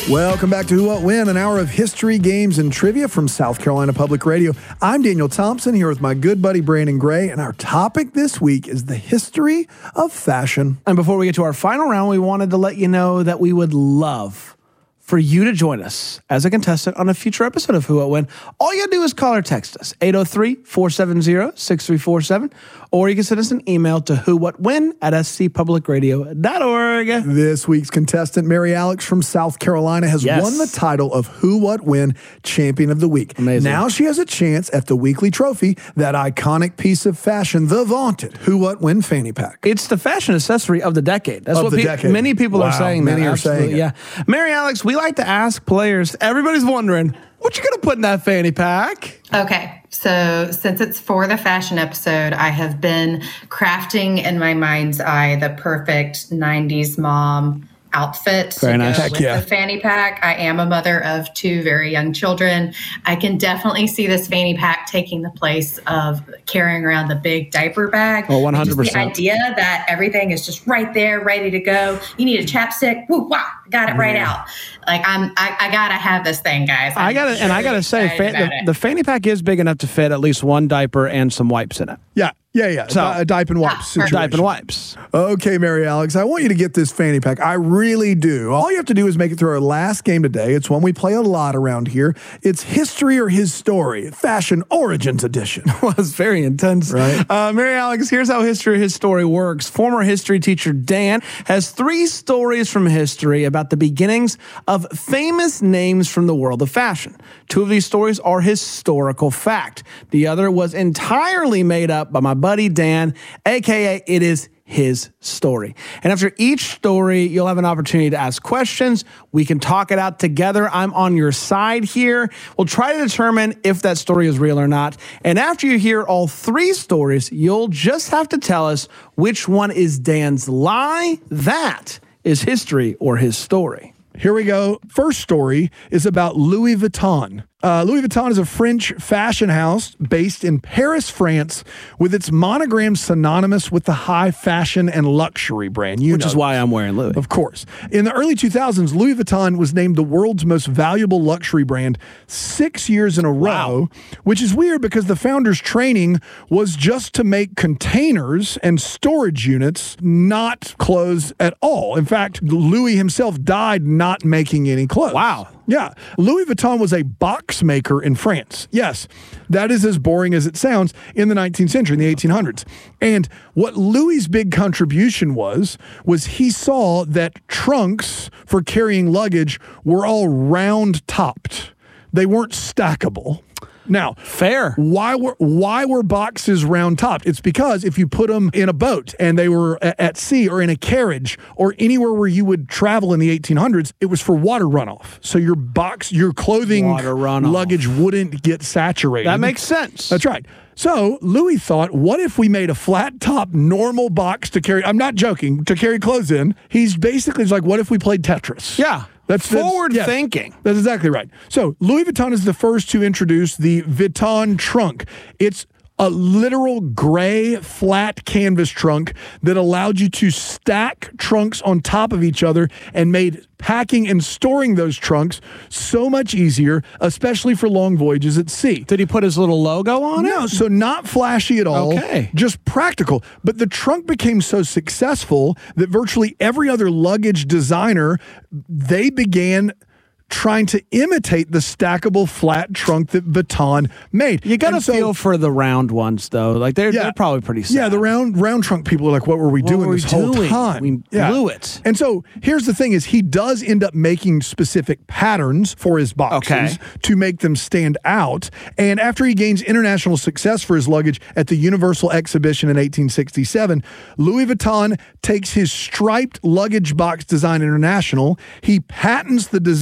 Welcome back to Who, What, When, an hour of history, games, and trivia from South Carolina Public Radio. I'm Daniel Thompson here with my good buddy Brandon Gray, and our topic this week is the history of fashion. And before we get to our final round, we wanted to let you know that we would love for you to join us as a contestant on a future episode of Who, What, When. All you got to do is call or text us, 803-470-6347, or you can send us an email to whowhatwhen@scpublicradio.org. This week's contestant, Mary Alex from South Carolina, has won the title of Who, What, When Champion of the Week. Amazing. Now she has a chance at the weekly trophy, that iconic piece of fashion, the vaunted Who, What, When fanny pack. It's the fashion accessory of the decade. That's Of what the decade. many people are saying. Many that. are saying it. Yeah. Mary Alex, we like to ask players, everybody's wondering, what you going to put in that fanny pack? Okay, so since it's for the fashion episode, I have been crafting in my mind's eye the perfect 90s mom outfit Very nice. with the fanny pack. I am a mother of two very young children. I can definitely see this fanny pack taking the place of carrying around the big diaper bag. Oh, 100%. Just the idea that everything is just right there, ready to go. You need a chapstick. Woo, wah, got it right out. Like I gotta have this thing, guys. I gotta say, the fanny pack is big enough to fit at least one diaper and some wipes in it. Yeah. So, a diaper and wipes situation. Diaper and wipes. Okay, Mary Alex, I want you to get this fanny pack. I really do. All you have to do is make it through our last game today. It's one we play a lot around here. It's History or His Story, Fashion Origins Edition. Well, it's very intense. Right. Mary Alex, here's how History or His Story works. Former history teacher Dan has 3 stories from history about the beginnings of famous names from the world of fashion. 2 of these stories are historical fact. The other was entirely made up by my buddy Dan, a.k.a. it is his story. And after each story, you'll have an opportunity to ask questions. We can talk it out together. I'm on your side here. We'll try to determine if that story is real or not. And after you hear all 3 stories, you'll just have to tell us which one is Dan's lie. That is History or His Story. Here we go. First story is about Louis Vuitton. Louis Vuitton is a French fashion house based in Paris, France, with its monogram synonymous with the high fashion and luxury brand. Which is why I'm wearing Louis. Of course. In the early 2000s, Louis Vuitton was named the world's most valuable luxury brand 6 years in a row, which is weird because the founder's training was just to make containers and storage units, not clothes at all. In fact, Louis himself died not making any clothes. Wow. Yeah. Louis Vuitton was a box maker in France. Yes, that is as boring as it sounds in the 19th century, in the 1800s. And what Louis's big contribution was he saw that trunks for carrying luggage were all round topped. They weren't stackable. Now, fair. Why were boxes round topped? It's because if you put them in a boat and they were at sea or in a carriage or anywhere where you would travel in the 1800s, it was for water runoff. So your clothing luggage wouldn't get saturated. That makes sense. That's right. So Louis thought, what if we made a flat top normal box to carry? I'm not joking, to carry clothes in. He's basically like, what if we played Tetris? Yeah. That's forward thinking. That's exactly right. So Louis Vuitton is the first to introduce the Vuitton trunk. It's a literal gray flat canvas trunk that allowed you to stack trunks on top of each other and made packing and storing those trunks so much easier, especially for long voyages at sea. Did he put his little logo on it? No, so not flashy at all. Okay. Just practical. But the trunk became so successful that virtually every other luggage designer, they began trying to imitate the stackable flat trunk that Vuitton made. You got to feel for the round ones, though. Like they're probably pretty sad. Yeah, the round trunk people are like, what were we doing this whole time? We blew it. And so here's the thing is he does end up making specific patterns for his boxes to make them stand out. And after he gains international success for his luggage at the Universal Exhibition in 1867, Louis Vuitton takes his striped luggage box design international. He patents the design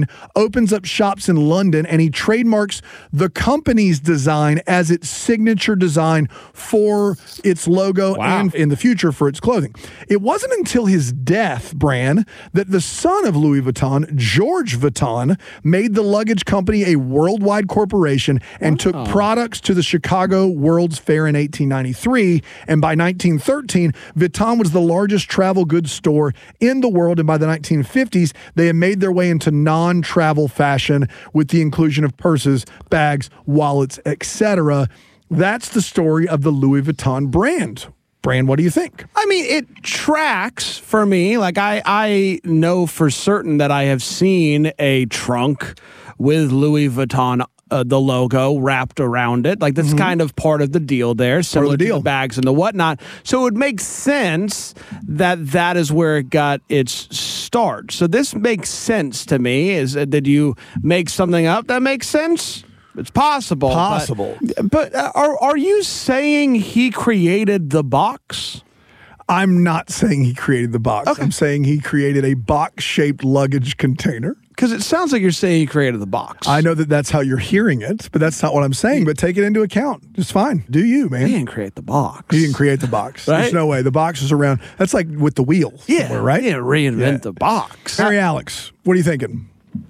opens up shops in London, and he trademarks the company's design as its signature design for its logo and in the future for its clothing. It wasn't until his death, Bran, that the son of Louis Vuitton, George Vuitton, made the luggage company a worldwide corporation and took products to the Chicago World's Fair in 1893. And by 1913, Vuitton was the largest travel goods store in the world. And by the 1950s, they had made their way into non-travel fashion with the inclusion of purses, bags, wallets, etc. That's the story of the Louis Vuitton brand. Bran, what do you think? I mean, it tracks for me. Like, I know for certain that I have seen a trunk with Louis Vuitton, the logo wrapped around it. Like, that's kind of part of the deal there, similar to the bags and the whatnot. So it would make sense that that is where it got its start. So this makes sense to me. Did you make something up that makes sense? It's possible. But are you saying he created the box? I'm not saying he created the box. Okay. I'm saying he created a box-shaped luggage container. Because it sounds like you're saying he created the box. I know that that's how you're hearing it, but that's not what I'm saying. But take it into account. It's fine. Do you, man? He didn't create the box. He didn't create the box. Right? There's no way. The box is around. That's like with the wheel. Yeah, right? He didn't reinvent the box. Mary Alex, what are you thinking?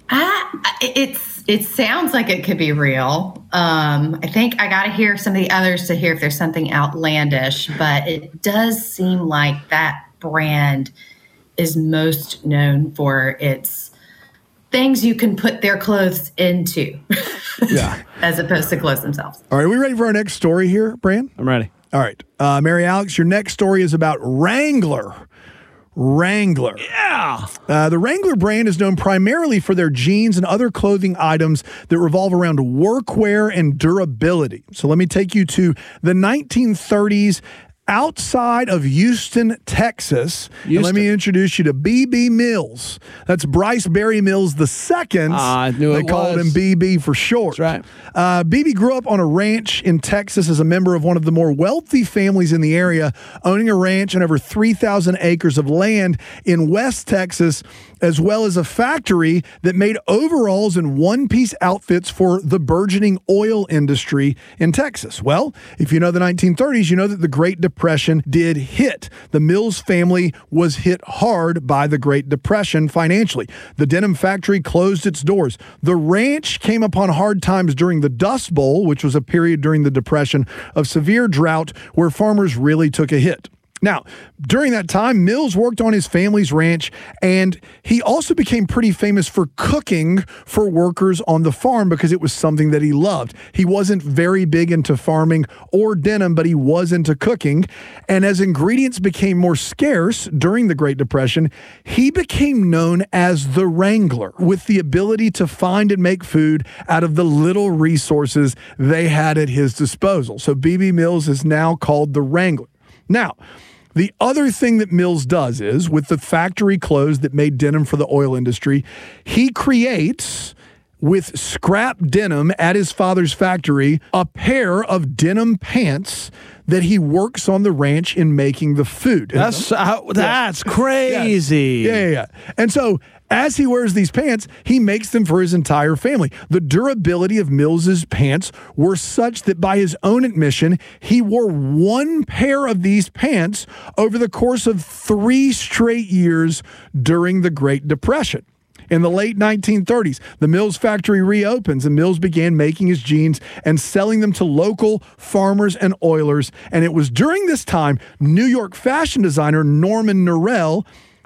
It sounds like it could be real. I think I got to hear some of the others to hear if there's something outlandish, but it does seem like that brand is most known for its things you can put their clothes into, as opposed to clothes themselves. All right, are we ready for our next story here, Bran? I'm ready. All right, Mary Alex, your next story is about Wrangler. Yeah. The Wrangler brand is known primarily for their jeans and other clothing items that revolve around workwear and durability. So let me take you to the 1930s outside of Houston, Texas. And let me introduce you to B.B. Mills. That's Bryce Berry Mills II. I knew they called him B.B. for short. That's right. B.B. grew up on a ranch in Texas as a member of one of the more wealthy families in the area, owning a ranch and over 3,000 acres of land in West Texas, as well as a factory that made overalls and one-piece outfits for the burgeoning oil industry in Texas. Well, if you know the 1930s, you know that the Great Depression did hit. The Mills family was hit hard by the Great Depression financially. The denim factory closed its doors. The ranch came upon hard times during the Dust Bowl, which was a period during the Depression of severe drought where farmers really took a hit. Now, during that time, Mills worked on his family's ranch, and he also became pretty famous for cooking for workers on the farm because it was something that he loved. He wasn't very big into farming or denim, but he was into cooking. And as ingredients became more scarce during the Great Depression, he became known as the Wrangler, with the ability to find and make food out of the little resources they had at his disposal. So B.B. Mills is now called the Wrangler. Now, the other thing that Mills does is, with the factory clothes that made denim for the oil industry, he creates, with scrap denim at his father's factory, a pair of denim pants that he works on the ranch in making the food. That's crazy. Yeah. And so, as he wears these pants, he makes them for his entire family. The durability of Mills's pants were such that, by his own admission, he wore one pair of these pants over the course of 3 straight years during the Great Depression. In the late 1930s, the Mills factory reopens, and Mills began making his jeans and selling them to local farmers and oilers. And it was during this time, New York fashion designer Norman Norell,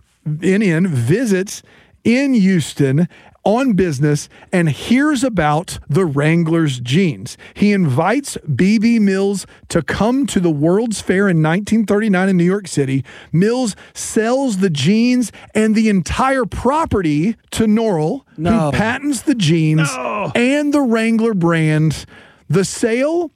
visits in Houston on business and hears about the Wrangler's jeans. He invites B.B. Mills to come to the World's Fair in 1939 in New York City. Mills sells the jeans and the entire property to Norell, who patents the jeans and the Wrangler brand. The sale,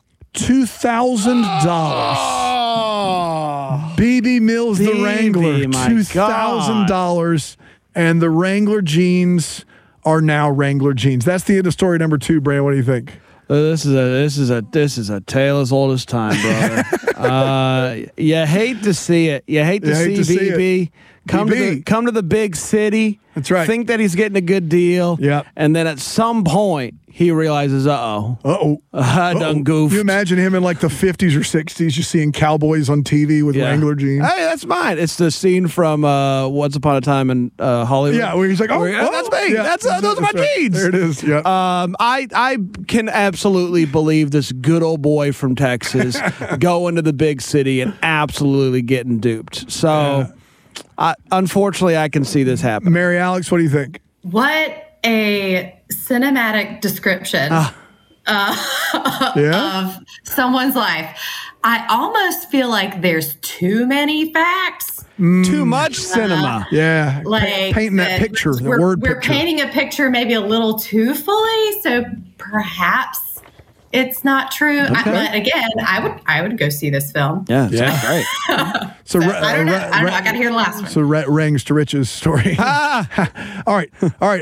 $2,000. B.B. Mills, the Wrangler, $2,000. And the Wrangler jeans are now Wrangler jeans. That's the end of story number 2, Bran. What do you think? This is a tale as old as time, brother. You hate to see it. You hate to see BB come to the big city. That's right. Think that he's getting a good deal. Yep. And then at some point he realizes, I done goofed. You imagine him in like the 50s or 60s, just seeing cowboys on TV with Wrangler jeans. Hey, that's mine. It's the scene from Once Upon a Time in Hollywood. Yeah, where he's like, that's me. Yeah, those are my jeans. There it is. Yeah. I can absolutely believe this good old boy from Texas going to the big city and absolutely getting duped. So, unfortunately, I can see this happen. Mary Alex, what do you think? What a cinematic description of someone's life. I almost feel like there's too many facts. Too much cinema. Yeah. Like painting that picture, the word we're picture. painting a picture maybe a little too fully, so perhaps it's not true. But again, I would go see this film. Yeah, great. So I don't know. I got to hear the last one. So rings to riches story. All right.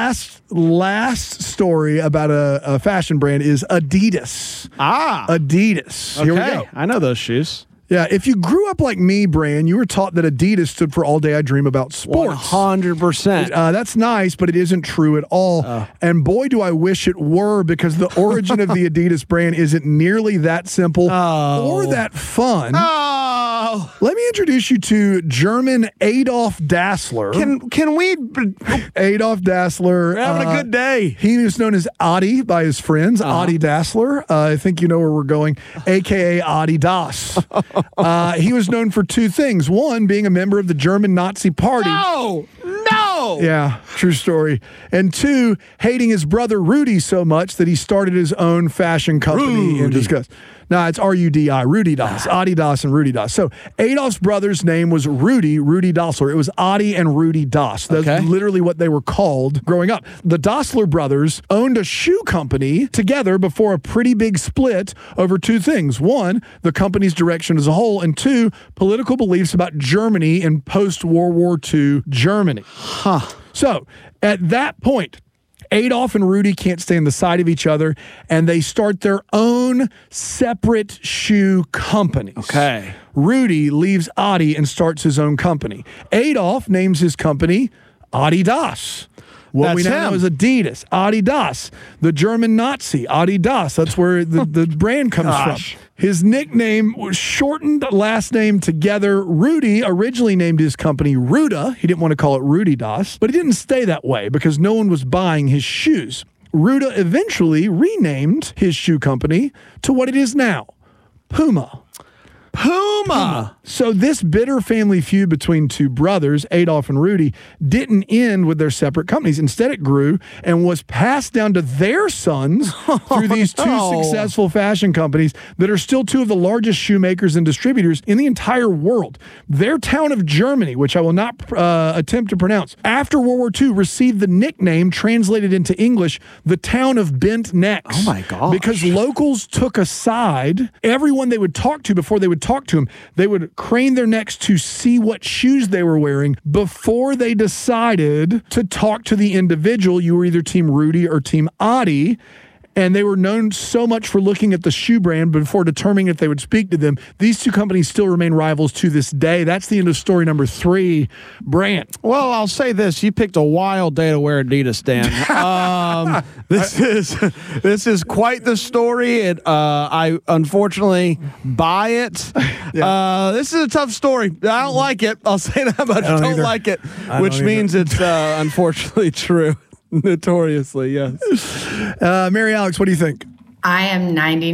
Last story about a fashion brand is Adidas. Adidas. Okay. Here we go. I know those shoes. Yeah, if you grew up like me, Bran, you were taught that Adidas stood for All Day I Dream About Sports. 100%. That's nice, but it isn't true at all. And boy, do I wish it were, because the origin of the Adidas brand isn't nearly that simple or that fun. Let me introduce you to German Adolf Dassler. Can we? Adolf Dassler. We're having a good day. He was known as Adi by his friends. Adi Dassler. I think you know where we're going, a.k.a. Adi Das. He was known for two things. One, being a member of the German Nazi Party. No. Yeah, true story. And two, hating his brother Rudy so much that he started his own fashion company in disgust. No, it's R-U-D-I, Rudy Das, Adi Das and Rudy Das. So Adolf's brother's name was Rudy Dassler. It was Adi and Rudy Das. That's literally what they were called growing up. The Dassler brothers owned a shoe company together before a pretty big split over two things. One, the company's direction as a whole, and two, political beliefs about Germany in post-World War II Germany. So at that point, Adolf and Rudy can't stand the sight of each other, and they start their own separate shoe companies. Okay. Rudy leaves Adi and starts his own company. Adolf names his company Adidas. What we now know is Adidas, Adidas, the German Nazi, Adidas. That's where the brand comes from. His nickname was shortened last name together. Rudy originally named his company Ruda. He didn't want to call it Rudy Das, but it didn't stay that way because no one was buying his shoes. Ruda eventually renamed his shoe company to what it is now, Puma. So this bitter family feud between two brothers, Adolf and Rudy, didn't end with their separate companies. Instead, it grew and was passed down to their sons through these two successful fashion companies that are still two of the largest shoemakers and distributors in the entire world. Their town of Germany, which I will not attempt to pronounce, after World War II received the nickname, translated into English, the town of bent necks. Oh my gosh. Because locals took aside everyone they would talk to before they would talk to him. They would crane their necks to see what shoes they were wearing before they decided to talk to the individual. You were either Team Rudy or Team Adi. And they were known so much for looking at the shoe brand before determining if they would speak to them. These two companies still remain rivals to this day. That's the end of story number 3. Brant. Well, I'll say this. You picked a wild day to wear Adidas, Dan. This is quite the story. I unfortunately buy it. This is a tough story. I don't like it. I'll say that much. I don't like it, which means it's unfortunately true. Notoriously, yes. Mary Alex, what do you think? I am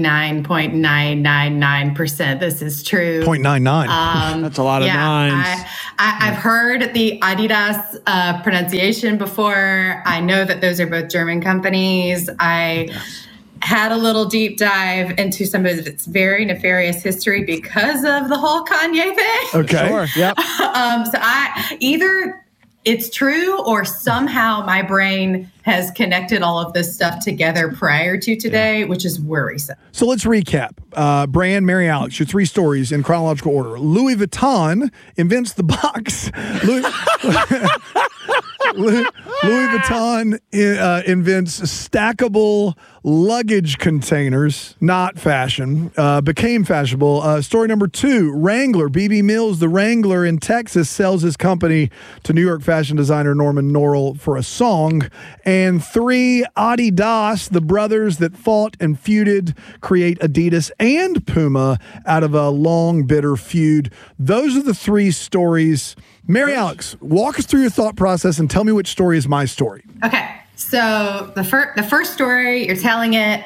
99.999%. This is true. 0.99. That's a lot of nines. I've heard the Adidas pronunciation before. I know that those are both German companies. I had a little deep dive into some of its very nefarious history because of the whole Kanye thing. Okay. Sure. Yep. So either it's true or somehow my brain has connected all of this stuff together prior to today, which is worrisome. So let's recap. Bran, Mary Alex, your 3 stories in chronological order. Louis Vuitton invents the box. Louis Vuitton invents stackable luggage containers, not fashion, became fashionable. Story number 2, Wrangler. B.B. Mills, the Wrangler in Texas, sells his company to New York fashion designer Norman Norrell for a song. And 3, Adidas, the brothers that fought and feuded, create Adidas and Puma out of a long, bitter feud. Those are the 3 stories. Mary Alex, walk us through your thought process and tell me which story is my story. Okay. So the first story, you're telling it.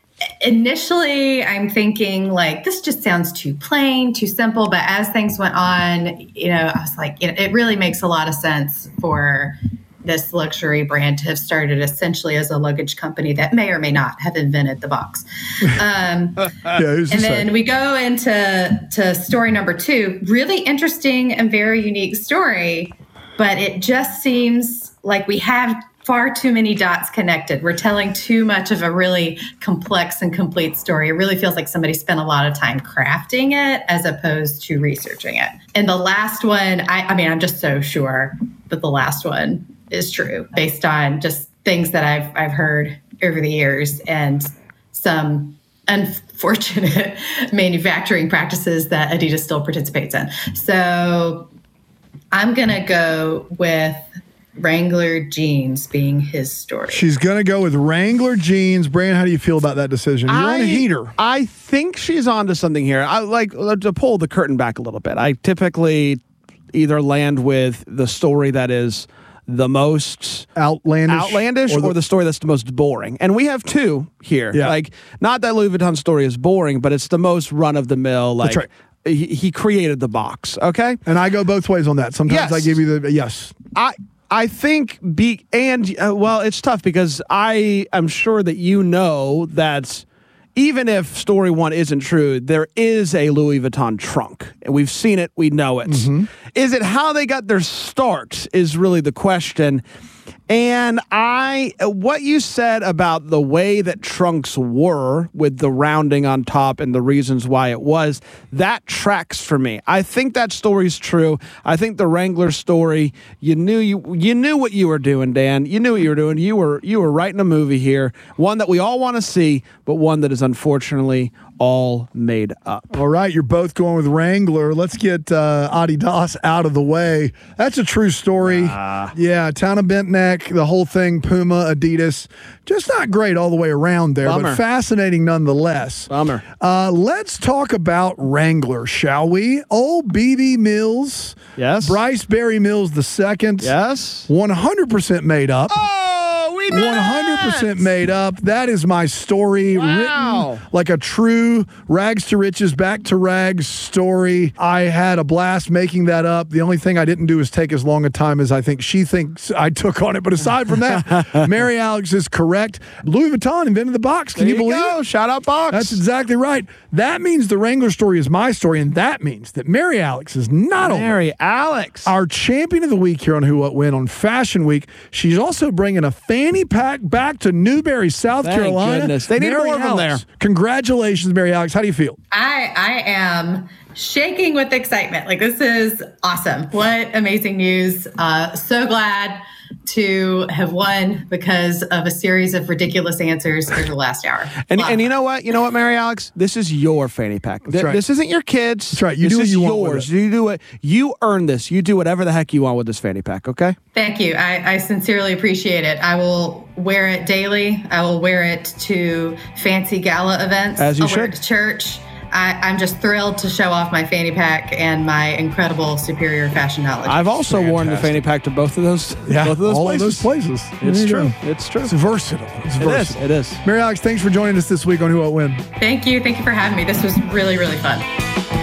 Initially, I'm thinking like, this just sounds too plain, too simple. But as things went on, I was like, it really makes a lot of sense for this luxury brand to have started essentially as a luggage company that may or may not have invented the box. And then we go into story number 2, really interesting and very unique story, but it just seems like we have far too many dots connected. We're telling too much of a really complex and complete story. It really feels like somebody spent a lot of time crafting it as opposed to researching it. And the last one, I'm just so sure that the last one is true based on just things that I've heard over the years and some unfortunate manufacturing practices that Adidas still participates in. So I'm going to go with Wrangler jeans being his story. She's going to go with Wrangler jeans. Brand, how do you feel about that decision? You're on a heater. I think she's onto something here. I like to pull the curtain back a little bit. I typically either land with the story that is the most outlandish or the story that's the most boring. And we have 2 here. Yeah. Like, not that Louis Vuitton story is boring, but it's the most run-of-the-mill. Like, that's right. He created the box, okay? And I go both ways on that. Sometimes I give you the yes. I think it's tough because I am sure that that even if story 1 isn't true, there is a Louis Vuitton trunk. And we've seen it, we know it. Mm-hmm. Is it how they got their start is really the question. And what you said about the way that trunks were with the rounding on top and the reasons why it was, that tracks for me. I think that story's true. I think the Wrangler story, you knew what you were doing, Dan. You knew what you were doing. You were writing a movie here, one that we all want to see, but one that is unfortunately all made up. All right, you're both going with Wrangler. Let's get Adidas out of the way. That's a true story. Yeah, Town of Bent Neck, the whole thing, Puma, Adidas. Just not great all the way around there, but fascinating nonetheless. Bummer. Let's talk about Wrangler, shall we? Old B.B. Mills. Yes. Bryce Berry Mills II. Yes. 100% made up. Oh, we did 100% made up. That is my story. Wow. Written like a true rags to riches, back to rags story. I had a blast making that up. The only thing I didn't do is take as long a time as I think she thinks I took on it. But aside from that, Mary Alex is correct. Louis Vuitton invented the box. Can you believe it? Shout out box. That's exactly right. That means the Wrangler story is my story, and that means that Mary Alex is not only our champion of the week here on Who What When on Fashion Week. She's also bringing a fanny pack back to Newberry, South Carolina. Goodness. They need more of them there. Congratulations, Mary Alex. How do you feel? I am shaking with excitement. Like, this is awesome. What amazing news. So glad to have won because of a series of ridiculous answers over the last hour. And you know what? You know what, Mary Alex? This is your fanny pack. Right. This isn't your kids. That's right. You do what you want with it. You do it. You earn this. You do whatever the heck you want with this fanny pack, okay? Thank you. I sincerely appreciate it. I will wear it daily. I will wear it to fancy gala events. As you should. Wear it to church. I'm just thrilled to show off my fanny pack and my incredible superior fashion knowledge. I've also worn the fanny pack to both of those. All of those places. It's true. It's true. It's versatile. It is. Mary Alex, thanks for joining us this week on Who What When. Thank you. Thank you for having me. This was really, really fun.